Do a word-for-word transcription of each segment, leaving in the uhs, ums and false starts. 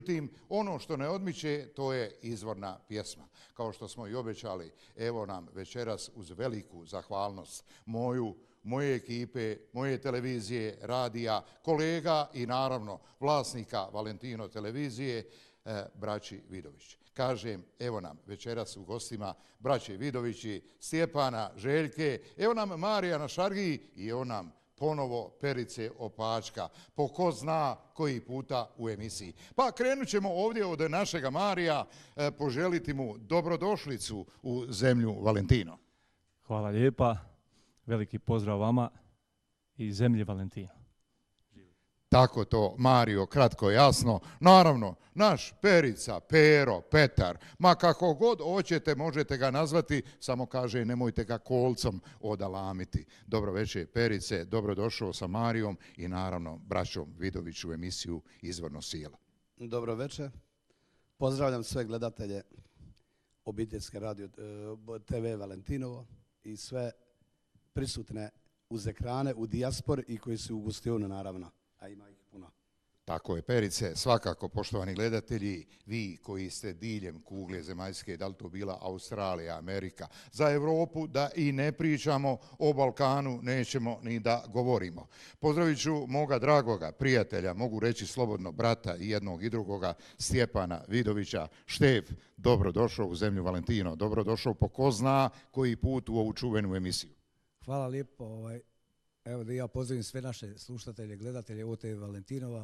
Tim, ono što ne odmiče, to je izvorna pjesma. Kao što smo i obećali, evo nam večeras uz veliku zahvalnost moju, moje ekipe, moje televizije, radija, kolega i naravno vlasnika Valentino televizije, eh, braći Vidović. Kažem, evo nam večeras u gostima braće Vidovići, Stjepana, Željke, evo nam Marija na šargiji i evo nam ponovo Perice Opačka, po ko zna koji puta u emisiji. Pa krenut ćemo ovdje od našega Marija, eh, poželiti mu dobrodošlicu u zemlju Valentino. Hvala lijepa, veliki pozdrav vama i zemlji Valentino. Tako to, Mario, kratko jasno. Naravno, naš Perica, Pero, Petar, ma kako god hoćete, možete ga nazvati, samo kaže nemojte ga kolcom odalamiti. Dobro večer, Perice, dobrodošao sa Marijom i naravno braćom Vidović u emisiju Izvorno sijelo. Dobro večer. Pozdravljam sve gledatelje obiteljske radio te ve Valentinovo i sve prisutne uz ekrane, u dijaspori i koji su u gostionu naravno. A ima ih puno. Tako je, Perice, svakako, poštovani gledatelji, vi koji ste diljem kugle zemaljske, da li to bila Australija, Amerika, za Evropu da i ne pričamo, o Balkanu nećemo ni da govorimo. Pozdravit ću moga dragoga prijatelja, mogu reći slobodno brata i jednog i drugoga, Stjepana Vidovića. Štef, dobrodošao u zemlju Valentino, dobrodošao po ko zna koji put u ovu čuvenu emisiju. Hvala lijepo. Ovaj, evo da ja pozdravim sve naše slušatelje, gledatelje o te ve Valentinova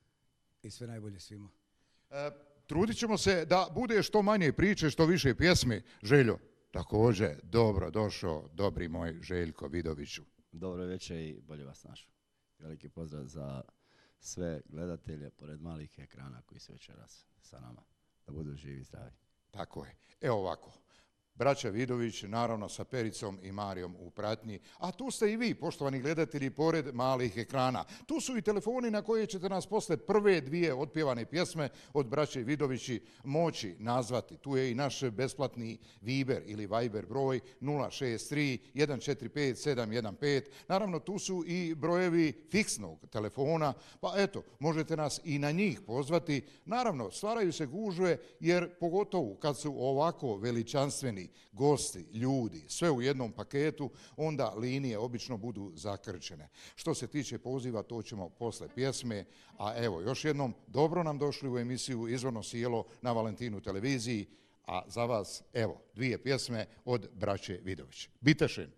i sve najbolje svima. E, trudit ćemo se da bude što manje priče, što više pjesme. Željo, također, dobro došao, dobri moj Željko Vidoviću. Dobro večer i bolje vas našao. Veliki pozdrav za sve gledatelje pored malih ekrana koji su večeras sa nama. Da budu živi i zdravi. Tako je. Evo ovako. Braća Vidović, naravno sa Pericom i Marijom u pratnji, a tu ste i vi, poštovani gledatelji, pored malih ekrana. Tu su i telefoni na koje ćete nas posle prve dvije otpjevane pjesme od braće Vidovići moći nazvati. Tu je i naš besplatni Viber ili Viber broj nula šest tri jedan četiri pet sedam jedan pet. Naravno, tu su i brojevi fiksnog telefona, pa eto, možete nas i na njih pozvati. Naravno, stvaraju se gužve, jer pogotovo kad su ovako veličanstveni gosti, ljudi, sve u jednom paketu, onda linije obično budu zakrčene. Što se tiče poziva, to ćemo posle pjesme, a evo, još jednom, dobro nam došli u emisiju Izvorno sijelo na Valentinu televiziji, a za vas, evo, dvije pjesme od braće Vidović. Bitešen.